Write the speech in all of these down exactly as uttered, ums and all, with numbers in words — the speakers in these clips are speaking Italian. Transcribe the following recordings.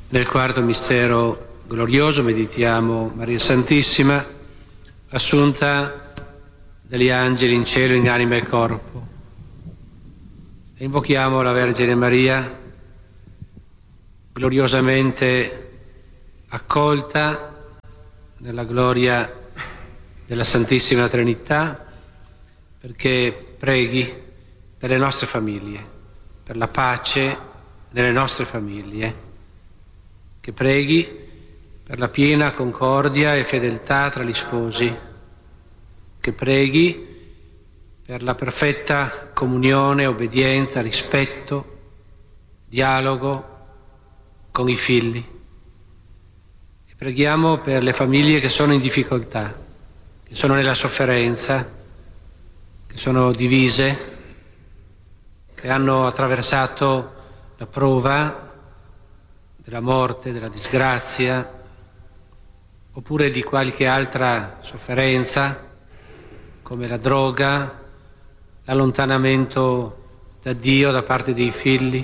Nel quarto mistero glorioso meditiamo Maria Santissima, assunta dagli angeli in cielo in anima e corpo. E invochiamo la Vergine Maria, gloriosamente accolta nella gloria della Santissima Trinità, perché preghi per le nostre famiglie, per la pace nelle nostre famiglie, che preghi per la piena concordia e fedeltà tra gli sposi, che preghi per la perfetta comunione, obbedienza, rispetto, dialogo con i figli. E preghiamo per le famiglie che sono in difficoltà, che sono nella sofferenza, che sono divise, che hanno attraversato la prova della morte, della disgrazia, oppure di qualche altra sofferenza, come la droga, l'allontanamento da Dio da parte dei figli,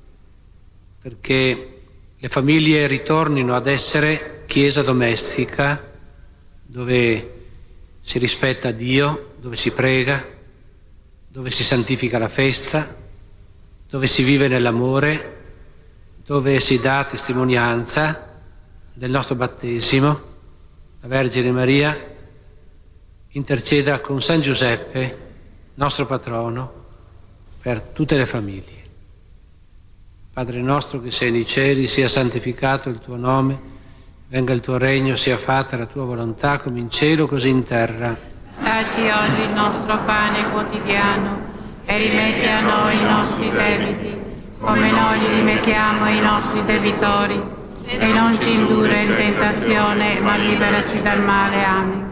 perché le famiglie ritornino ad essere chiesa domestica, dove si rispetta Dio, dove si prega, dove si santifica la festa, dove si vive nell'amore, dove si dà testimonianza del nostro battesimo. La Vergine Maria interceda con San Giuseppe, nostro patrono, per tutte le famiglie. Padre nostro che sei nei cieli, sia santificato il tuo nome, venga il tuo regno, sia fatta la tua volontà, come in cielo così in terra. Dacci oggi il nostro pane quotidiano e rimetti a noi i nostri debiti, come noi li rimettiamo ai nostri debitori, e non ci indurre in tentazione, ma liberaci dal male. Amen.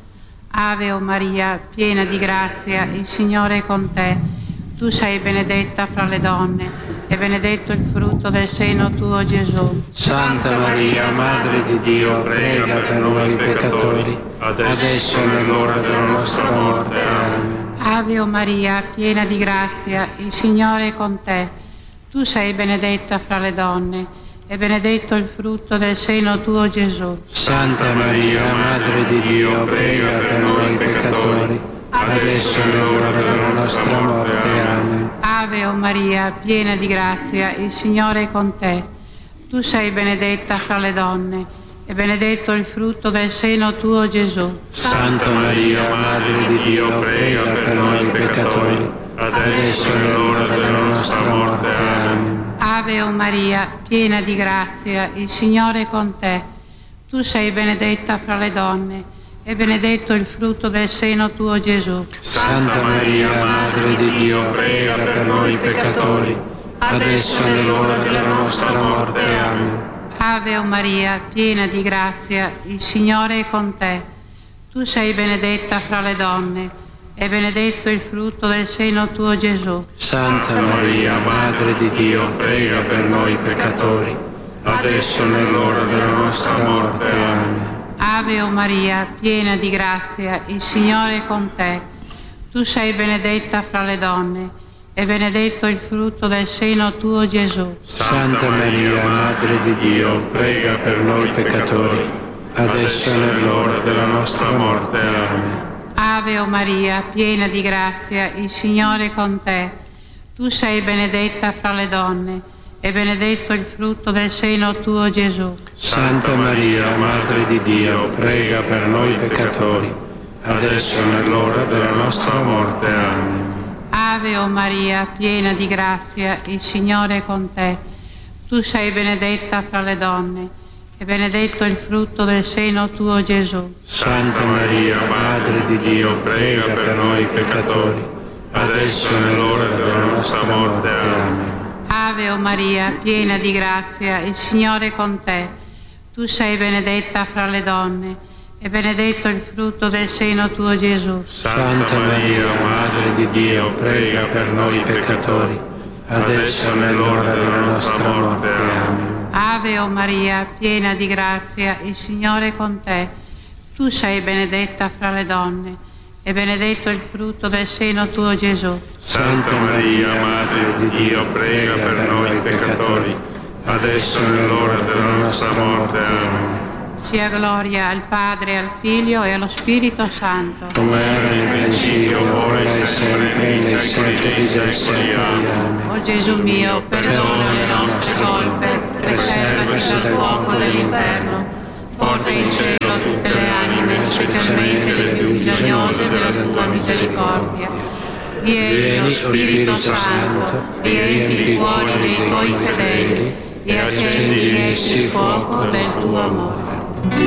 Ave o Maria, piena di grazia, il Signore è con te. Tu sei benedetta fra le donne, e benedetto il frutto del seno tuo, Gesù. Santa Maria, Madre di Dio, prega per noi peccatori, adesso è nell'ora della nostra morte. Amen. Ave o Maria, piena di grazia, il Signore è con te. Tu sei benedetta fra le donne, e benedetto il frutto del seno tuo, Gesù. Santa Maria, Madre di Dio, prega per noi peccatori, adesso è l'ora della nostra morte. Amen. Ave o Maria, piena di grazia, il Signore è con te. Tu sei benedetta fra le donne, e benedetto il frutto del seno tuo, Gesù. Santa Maria, Madre di Dio, prega per noi peccatori, adesso è l'ora della nostra morte. Amen. Ave o Maria, piena di grazia, il Signore è con te. Tu sei benedetta fra le donne, e benedetto il frutto del seno tuo, Gesù. Santa Maria, Madre di Dio, prega per noi peccatori, adesso è nell'ora della nostra morte. Amen. Ave o Maria, piena di grazia, il Signore è con te. Tu sei benedetta fra le donne, e benedetto il frutto del seno tuo, Gesù. Santa Maria, Madre di Dio, prega per noi peccatori, adesso è nell'ora della nostra morte. Amen. Ave o Maria, piena di grazia, il Signore è con te. Tu sei benedetta fra le donne, e benedetto il frutto del seno tuo, Gesù. Santa Maria, Madre di Dio, prega per noi peccatori, adesso è nell'ora della nostra morte. Amen. Ave o Maria, piena di grazia, il Signore è con te. Tu sei benedetta fra le donne, e benedetto il frutto del seno tuo, Gesù. Santa Maria, Madre di Dio, prega per noi peccatori, adesso è nell'ora della nostra morte. Amen. Ave o Maria, piena di grazia, il Signore è con te. Tu sei benedetta fra le donne, e benedetto il frutto del seno tuo, Gesù. Santa Maria, Madre di Dio, prega per noi peccatori, adesso è nell'ora della nostra morte. Amen. Ave o Maria, piena di grazia, il Signore è con te. Tu sei benedetta fra le donne, e benedetto il frutto del seno tuo, Gesù. Santa Maria, Madre di Dio, prega per noi peccatori, adesso è nell'ora della nostra morte. Amen. Ave o Maria, piena di grazia, il Signore è con te. Tu sei benedetta fra le donne, e benedetto il frutto del seno tuo, Gesù. Santa Maria, Madre di Dio, prega per noi peccatori, adesso è l'ora della nostra morte. Amen. Sia gloria al Padre, al Figlio e allo Spirito Santo. Come era nel principio, ora e sempre, nei secoli dei secoli. Amen. O Gesù mio, perdona le nostre colpe, preservaci dal fuoco dell'inferno, porta in cielo tutte le anime, specialmente le più bisognose della tua misericordia. Vieni, o Spirito Santo, riempi i cuori dei tuoi fedeli e accendi in essi il fuoco del tuo amore.